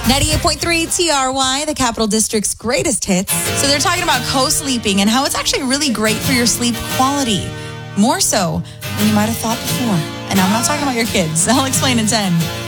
98.3 TRY, the Capital District's greatest hits. So they're talking about co-sleeping and how it's actually really great for your sleep quality. More so than you might have thought before. And I'm not talking about your kids. I'll explain in 10.